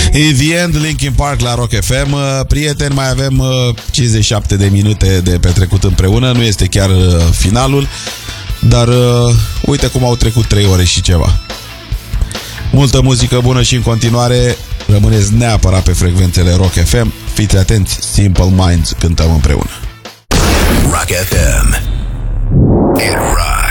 In the End, Linkin Park la Rock FM. Prieteni, mai avem 57 de minute de petrecut împreună. Nu este chiar finalul, dar uite cum au trecut 3 ore și ceva. Multă muzică bună și în continuare. Rămâneți neapărat pe frecvențele Rock FM. Fiți atenți, Simple Minds cântăm împreună. Rock FM. It rocks.